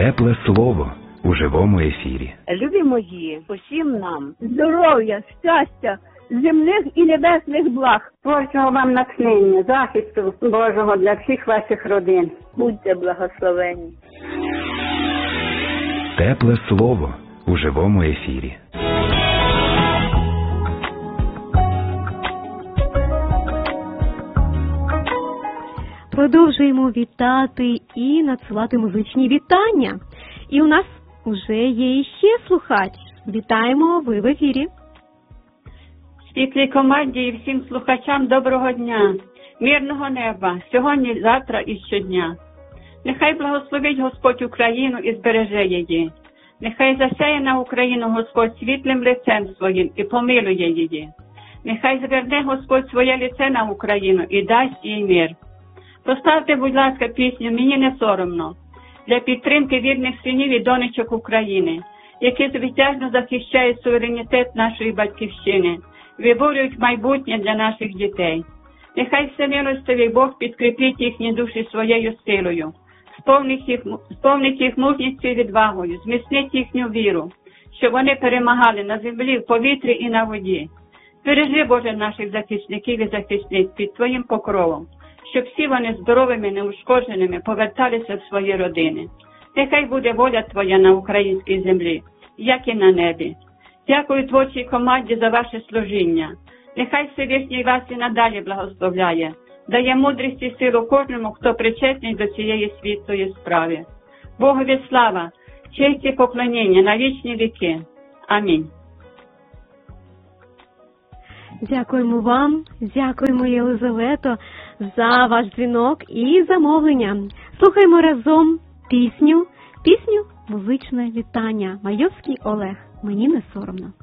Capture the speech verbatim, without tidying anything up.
Тепле слово у живому ефірі. Любі мої, усім нам здоров'я, щастя, земних і небесних благ. Творчого вам натхнення, захисту Божого для всіх ваших родин. будьте благословені. Тепле слово у живому ефірі. Продовжуємо вітати і надсилати музичні вітання. І у нас вже є ще слухач. Вітаємо, ви в ефірі. Світлій команді і всім слухачам доброго дня, мирного неба, сьогодні, завтра і щодня. Нехай благословить Господь Україну і збереже її. Нехай засяє на Україну Господь світлим лицем своїм і помилує її. Нехай зверне Господь своє лице на Україну і дасть їй мир. Поставте, будь ласка, пісню «Мені не соромно» для підтримки вірних синів і донечок України, які звитяжно захищають суверенітет нашої батьківщини, виборюють майбутнє для наших дітей. Нехай всемилостивий Бог підкріпить їхні душі своєю силою, сповнить їх, сповнить їх мужністю і відвагою, зміцнить їхню віру, щоб вони перемагали на землі, в повітрі і на воді. Бережи, Боже, наших захисників і захисниць під Твоїм покровом, щоб всі вони здоровими, неушкодженими поверталися в свої родини. Нехай буде воля Твоя на українській землі, як і на небі. Дякую творчій команді за ваше служіння. Нехай Всевишній вас і надалі благословляє, дає мудрість і силу кожному, хто причетний до цієї світлої справи. Богові слава, честь і поклоніння на вічні віки. Амінь. Дякуємо вам, дякуємо, Єлизавето, за ваш дзвінок і замовлення. Слухаємо разом пісню, пісню «Музичне вітання». Майовський Олег. Мені не соромно.